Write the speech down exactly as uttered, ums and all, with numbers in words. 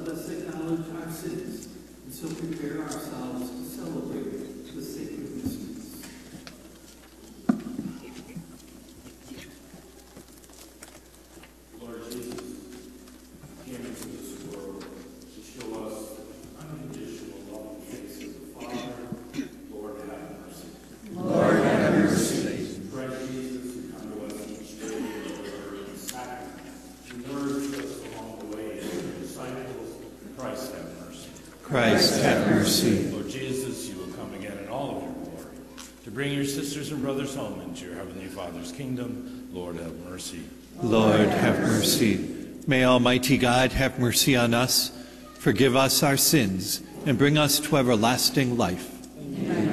let us acknowledge our sins and so prepare ourselves to celebrate the sacred mysteries. Lord Jesus, came into this world to show us unconditional love and face of the Father. Lord, have mercy. Lord, have mercy. Christ Jesus, who come to us each day in the word and sacrament, to nourish us along the way as your disciples. Christ, have mercy. Christ, have mercy. Lord Jesus, you will come again in all of your glory to bring your sisters and brothers home into your heavenly Father's kingdom. Lord, have mercy. Lord, have mercy. May Almighty God have mercy on us, forgive us our sins, and bring us to everlasting life.